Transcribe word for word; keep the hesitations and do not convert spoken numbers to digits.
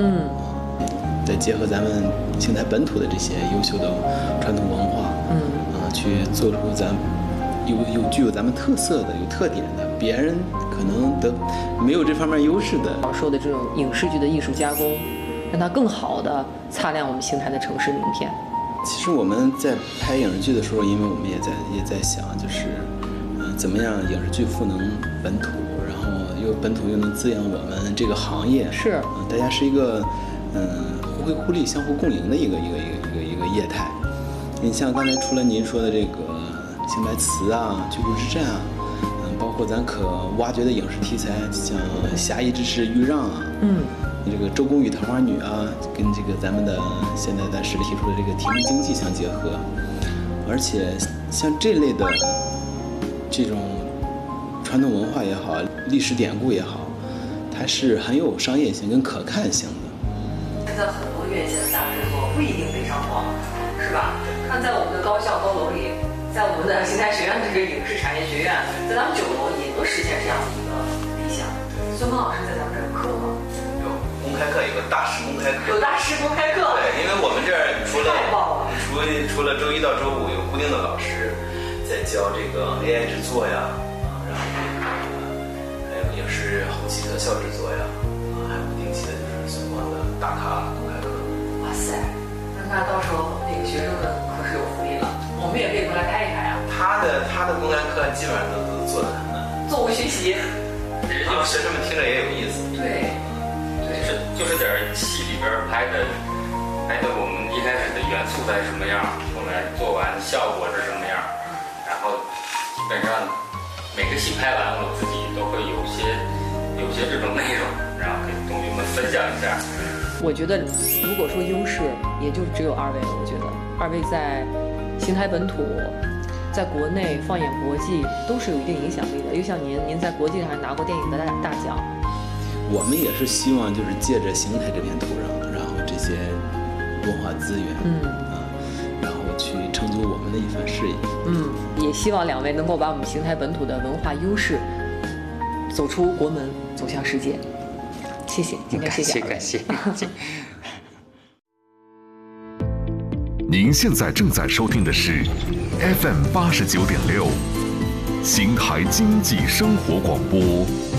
嗯， 再结合咱们邢台本土的这些优秀的传统文化， 嗯， 啊，去做出咱有有具有咱们特色的、有特点的，别人可能得没有这方面优势的。 说的这种影视剧的艺术加工，让它更好的擦亮我们邢台的城市名片。 其实我们在拍影视剧的时候，因为我们也在也在想，就是，嗯、呃，怎么样影视剧赋能本土，然后又本土又能滋养我们这个行业。 是， 嗯、呃，大家是一个，嗯、呃，互惠互利、相互共赢的一个一个一个一个一个业态。你像刚才除了您说的这个邢台词啊、巨鹿之战啊，嗯，包括咱可挖掘的影视题材，像《侠义之士豫让》啊， 嗯。 这个周公与桃花女啊，跟这个咱们的现在咱市里提出的这个提名经济相结合，而且像这类的这种传统文化也好，历史典故也好，它是很有商业性跟可看性的。 现在很多院线的大制作不一定非常黄，是吧？看在我们的高校高楼里，在我们的邢台学院的这个影视产业学院，在咱们九楼也能实现这样的一个理想。孙峰老师在咱们这儿有课吗？ 公开课有个大师公开课， 有大师公开课。 对，因为我们这儿除了太棒了， 除除了周一到周五有固定的老师在教这个 A I 制作呀，啊，然后还有影视后期特效制作呀，啊，还有不定期的就是孙光的大咖公开课。 哇塞，那到时候那个学生们可是有福利了，我们也可以过来开一开啊。 他的他的公开课基本上都都做的很难， 作为学习， 然后学生们听着也有意思。 对。 就是就是点戏里边拍的，拍的我们一开始的元素在什么样，后来做完效果是什么样，然后基本上每个戏拍完，我自己都会有些有些这种内容，然后给同学们分享一下。 我觉得，如果说优势，也就只有二位了。我觉得二位在邢台本土，在国内放眼国际都是有一定影响力的。又像您，您在国际上还拿过电影的大大奖。 我们也是希望，就是借着邢台这片土壤，然后这些文化资源， 嗯啊，然后去成就我们的一番事业。 嗯，也希望两位能够把我们邢台本土的文化优势走出国门，走向世界。谢谢，今天谢谢， 感谢感谢。 您现在正在收听的是 F M 八十九点六，邢台经济生活广播。